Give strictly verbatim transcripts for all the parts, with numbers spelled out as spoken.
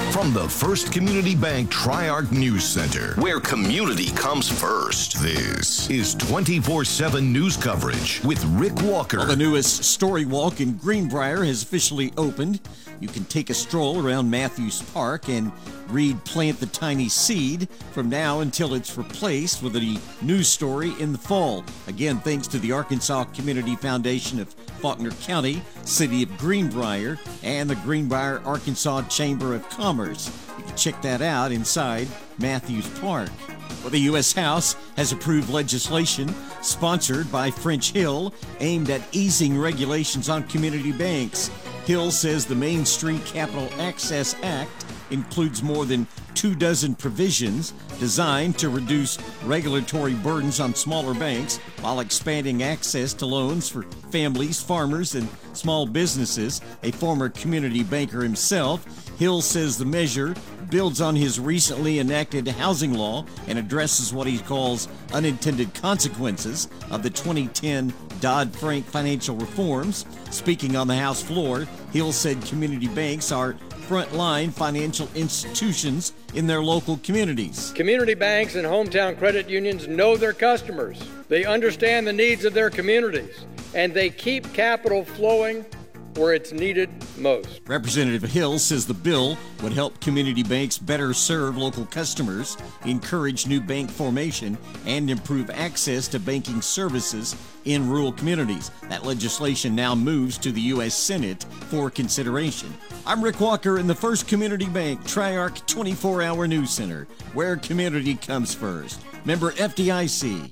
From the First Community Bank Tri-Arc News Center, where community comes first, this is twenty-four seven news coverage with Rick Walker. Well, the newest Story Walk in Greenbrier has officially opened. You can take a stroll around Matthews Park and read Plant the Tiny Seed from now until it's replaced with a news story in the fall. Again, thanks to the Arkansas Community Foundation of Faulkner County, City of Greenbrier, and the Greenbrier, Arkansas Chamber of Commerce. You can check that out inside Matthews Park. Well, the U S House has approved legislation sponsored by French Hill aimed at easing regulations on community banks. Hill says the Main Street Capital Access Act includes more than two dozen provisions designed to reduce regulatory burdens on smaller banks while expanding access to loans for families, farmers, and small businesses. A former community banker himself, Hill says the measure builds on his recently enacted housing law and addresses what he calls unintended consequences of the twenty ten Dodd-Frank financial reforms. Speaking on the House floor, Hill said community banks are frontline financial institutions in their local communities. Community banks and hometown credit unions know their customers. They understand the needs of their communities, and they keep capital flowing where it's needed most. Representative Hill says the bill would help community banks better serve local customers, encourage new bank formation, and improve access to banking services in rural communities. That legislation now moves to the U S Senate for consideration. I'm Rick Walker in the First Community Bank Tri-Arc twenty-four hour News Center, where community comes first. Member F D I C.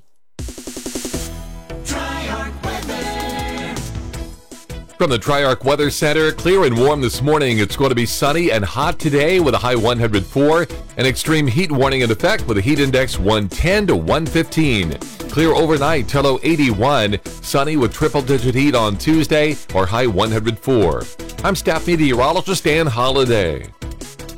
From the Tri-Arc Weather Center, clear and warm this morning. It's going to be sunny and hot today with a high one hundred four. An extreme heat warning in effect with a heat index one ten to one fifteen. Clear overnight till low eighty-one. Sunny with triple-digit heat on Tuesday or high one hundred four. I'm staff meteorologist Dan Holliday.